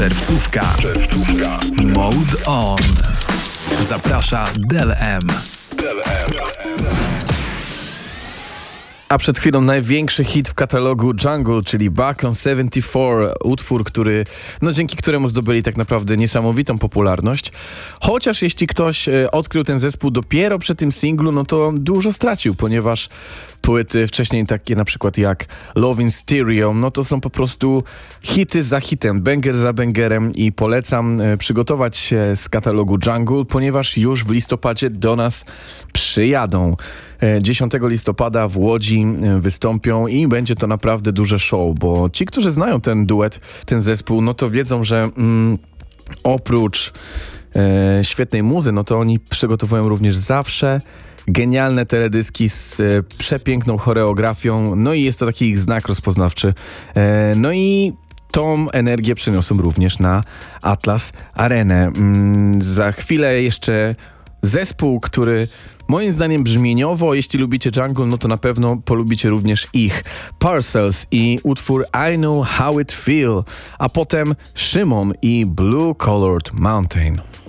Czerwcówka. Mode On. Zaprasza Del M. A przed chwilą największy hit w katalogu Jungle, czyli Back on 74, utwór, dzięki któremu zdobyli tak naprawdę niesamowitą popularność. Chociaż jeśli ktoś odkrył ten zespół dopiero przy tym singlu, no to dużo stracił, ponieważ płyty wcześniej takie na przykład jak Love in Stereo, no to są po prostu hity za hitem, banger za bangerem i polecam przygotować się z katalogu Jungle, ponieważ już w listopadzie do nas przyjadą. 10 listopada w Łodzi wystąpią i będzie to naprawdę duże show, bo ci, którzy znają ten duet, ten zespół, no to wiedzą, że oprócz świetnej muzy, no to oni przygotowują również zawsze genialne teledyski z przepiękną choreografią, no i jest to taki ich znak rozpoznawczy. No i tą energię przeniosą również na Atlas Arenę. Za chwilę jeszcze zespół, który moim zdaniem brzmieniowo, jeśli lubicie jungle, no to na pewno polubicie również ich. Parcels i utwór I Know How It Feel, a potem Szymon i Blue Colored Mountain.